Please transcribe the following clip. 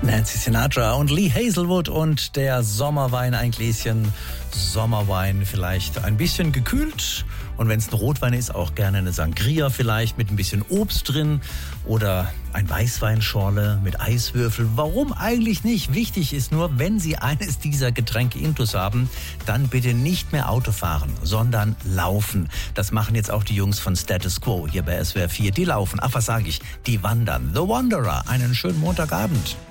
Nancy Sinatra und Lee Hazelwood und der Sommerwein, ein Gläschen Sommerwein, vielleicht ein bisschen gekühlt. Und wenn es ein Rotwein ist, auch gerne eine Sangria vielleicht mit ein bisschen Obst drin oder ein Weißweinschorle mit Eiswürfel. Warum eigentlich nicht? Wichtig ist nur, wenn Sie eines dieser Getränke intus haben, dann bitte nicht mehr Auto fahren, sondern laufen. Das machen jetzt auch die Jungs von Status Quo hier bei SWR 4. Die laufen, ach was sage ich, die wandern. The Wanderer, einen schönen Montagabend.